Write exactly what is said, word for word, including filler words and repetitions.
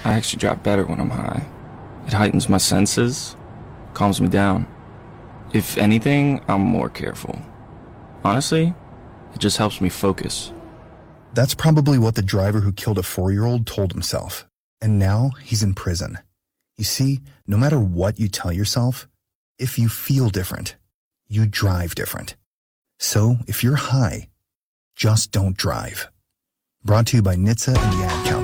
I actually drive better when I'm high. It heightens my senses, calms me down. If anything, I'm more careful. Honestly, it just helps me focus. That's probably what the driver who killed a four-year-old told himself. And now he's in prison. You see, no matter what you tell yourself, if you feel different, you drive different. So if you're high, just don't drive. Brought to you by N H T S A and the Ad Council.